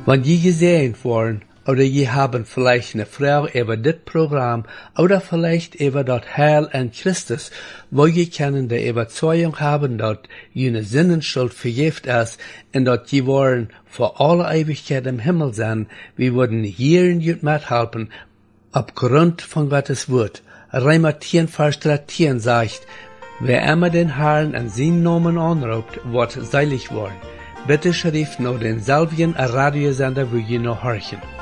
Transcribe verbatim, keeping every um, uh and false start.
Wenn je gesehen worden, oder je haben vielleicht eine Frau über das Programm oder vielleicht über das Heil an Christus, wo je können die Überzeugung haben, dass jene Sinnenschuld vergift ist und dass je wollen vor alle Ewigkeit im Himmel sein, wir würden hier jut mithelfen, aufgrund von Gottes Wort. Römer zehn, Vers dreizehn sagt, wer immer den Herrn an seinen Namen anruft, wird seilig worden. Bitte schrift noch denselben Radiosender, wo je noch horchen.